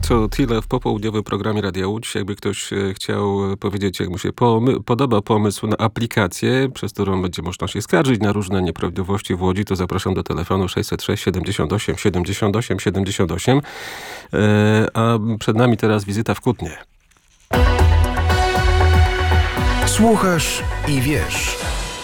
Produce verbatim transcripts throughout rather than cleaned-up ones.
To tyle w popołudniowym programie Radia Łódź. Jakby ktoś chciał powiedzieć, jak mu się pomy- podoba pomysł na aplikację, przez którą będzie można się skarżyć na różne nieprawidłowości w Łodzi, to zapraszam do telefonu sześćset sześć siedemdziesiąt osiem siedemdziesiąt osiem siedemdziesiąt osiem. E, a przed nami teraz wizyta w Kutnie. Słuchasz i wiesz.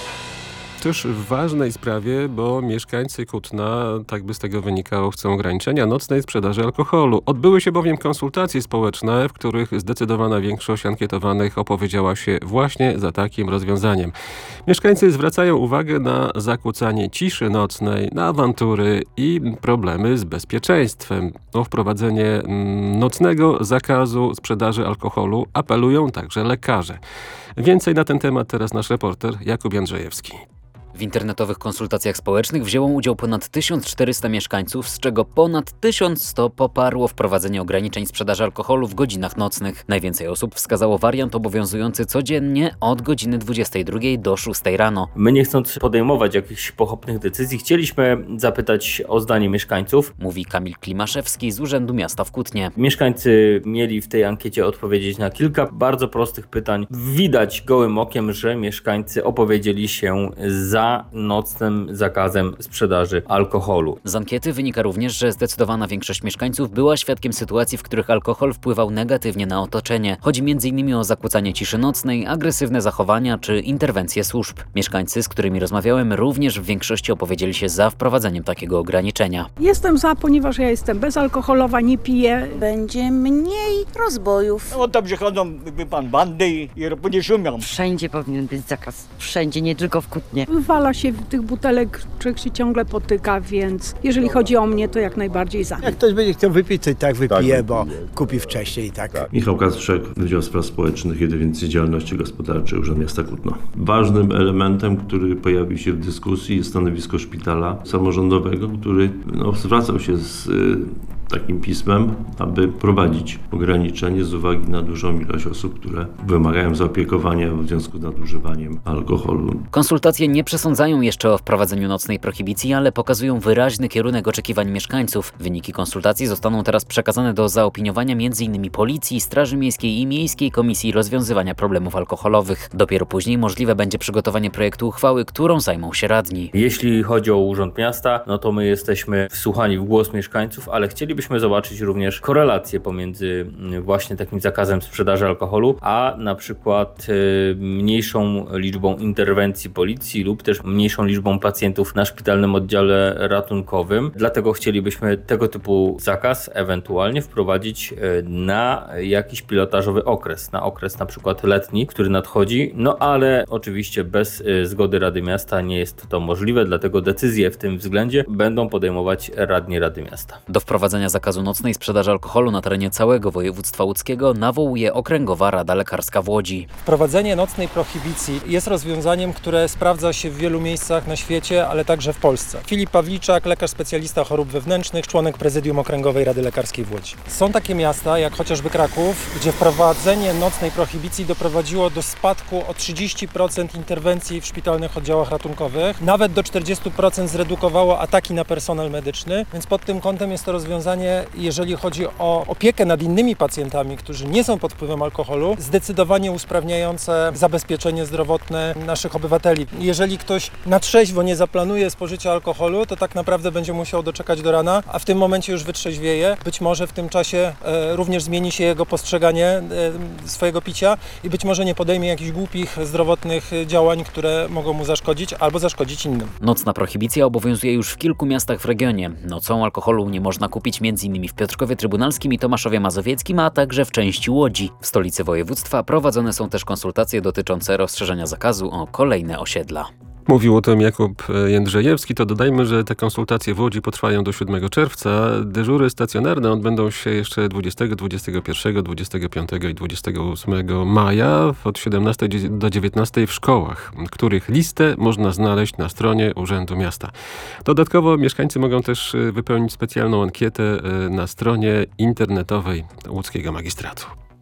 Też w ważnej sprawie, bo mieszkańcy Kutna, tak by z tego wynikało, chcą ograniczenia nocnej sprzedaży alkoholu. Odbyły się bowiem konsultacje społeczne, w których zdecydowana większość ankietowanych opowiedziała się właśnie za takim rozwiązaniem. Mieszkańcy zwracają uwagę na zakłócanie ciszy nocnej, na awantury i problemy z bezpieczeństwem. O wprowadzenie nocnego zakazu sprzedaży alkoholu apelują także lekarze. Więcej na ten temat teraz nasz reporter Jakub Jędrzejewski. W internetowych konsultacjach społecznych wzięło udział ponad tysiąc czterysta mieszkańców, z czego ponad tysiąc sto poparło wprowadzenie ograniczeń sprzedaży alkoholu w godzinach nocnych. Najwięcej osób wskazało wariant obowiązujący codziennie od godziny dwudziestej drugiej do szóstej rano. My, nie chcąc podejmować jakichś pochopnych decyzji, chcieliśmy zapytać o zdanie mieszkańców. Mówi Kamil Klimaszewski z Urzędu Miasta w Kutnie. Mieszkańcy mieli w tej ankiecie odpowiedzieć na kilka bardzo prostych pytań. Widać gołym okiem, że mieszkańcy opowiedzieli się za nocnym zakazem sprzedaży alkoholu. Z ankiety wynika również, że zdecydowana większość mieszkańców była świadkiem sytuacji, w których alkohol wpływał negatywnie na otoczenie. Chodzi między innymi o zakłócanie ciszy nocnej, agresywne zachowania czy interwencje służb. Mieszkańcy, z którymi rozmawiałem, również w większości opowiedzieli się za wprowadzeniem takiego ograniczenia. Jestem za, ponieważ ja jestem bezalkoholowa, nie piję. Będzie mniej rozbojów. No tam przychodzą, wie pan, bandy i nie szumią. Wszędzie powinien być zakaz. Wszędzie, nie tylko w Kutnie. Wala się tych butelek, człowiek się ciągle potyka, więc jeżeli chodzi o mnie, to jak najbardziej za. Jak ktoś będzie chciał wypić, to i tak wypije, tak, bo kupi wcześniej i tak. tak. Michał Kastrzek, Wydział Spraw Społecznych i Ewidencji Działalności Gospodarczej Urząd Miasta Kutno. Ważnym elementem, który pojawił się w dyskusji, jest stanowisko szpitala samorządowego, który no, zwracał się z y, takim pismem, aby prowadzić ograniczenie z uwagi na dużą ilość osób, które wymagają zaopiekowania w związku z nadużywaniem alkoholu. Konsultacje nie przesądzają jeszcze o wprowadzeniu nocnej prohibicji, ale pokazują wyraźny kierunek oczekiwań mieszkańców. Wyniki konsultacji zostaną teraz przekazane do zaopiniowania między innymi Policji, Straży Miejskiej i Miejskiej Komisji Rozwiązywania Problemów Alkoholowych. Dopiero później możliwe będzie przygotowanie projektu uchwały, którą zajmą się radni. Jeśli chodzi o Urząd Miasta, no to my jesteśmy wsłuchani w głos mieszkańców, ale chcielibyśmy zobaczyć również korelację pomiędzy właśnie takim zakazem sprzedaży alkoholu, a na przykład y, mniejszą liczbą interwencji policji lub też mniejszą liczbą pacjentów na szpitalnym oddziale ratunkowym. Dlatego chcielibyśmy tego typu zakaz ewentualnie wprowadzić y, na jakiś pilotażowy okres, na okres na przykład letni, który nadchodzi, no ale oczywiście bez y, zgody Rady Miasta nie jest to możliwe, dlatego decyzje w tym względzie będą podejmować radni Rady Miasta. Do wprowadzenia zakazu nocnej sprzedaży alkoholu na terenie całego województwa łódzkiego nawołuje Okręgowa Rada Lekarska w Łodzi. Wprowadzenie nocnej prohibicji jest rozwiązaniem, które sprawdza się w wielu miejscach na świecie, ale także w Polsce. Filip Pawliczak, lekarz specjalista chorób wewnętrznych, członek prezydium Okręgowej Rady Lekarskiej w Łodzi. Są takie miasta, jak chociażby Kraków, gdzie wprowadzenie nocnej prohibicji doprowadziło do spadku o trzydzieści procent interwencji w szpitalnych oddziałach ratunkowych. Nawet do czterdzieści procent zredukowało ataki na personel medyczny, więc pod tym kątem jest to rozwiązanie, jeżeli chodzi o opiekę nad innymi pacjentami, którzy nie są pod wpływem alkoholu, zdecydowanie usprawniające zabezpieczenie zdrowotne naszych obywateli. Jeżeli ktoś na trzeźwo nie zaplanuje spożycia alkoholu, to tak naprawdę będzie musiał doczekać do rana, a w tym momencie już wytrzeźwieje. Być może w tym czasie e, również zmieni się jego postrzeganie e, swojego picia i być może nie podejmie jakichś głupich zdrowotnych działań, które mogą mu zaszkodzić albo zaszkodzić innym. Nocna prohibicja obowiązuje już w kilku miastach w regionie. Nocą alkoholu nie można kupić między innymi w Piotrkowie Trybunalskim i Tomaszowie Mazowieckim, a także w części Łodzi. W stolicy województwa prowadzone są też konsultacje dotyczące rozszerzenia zakazu o kolejne osiedla. Mówił o tym Jakub Jędrzejewski. To dodajmy, że te konsultacje w Łodzi potrwają do siódmego czerwca. Dyżury stacjonarne odbędą się jeszcze dwudziestego, dwudziestego pierwszego, dwudziestego piątego i dwudziestego ósmego maja od siedemnastej do dziewiętnastej w szkołach, których listę można znaleźć na stronie Urzędu Miasta. Dodatkowo mieszkańcy mogą też wypełnić specjalną ankietę na stronie internetowej Łódzkiego Magistratu.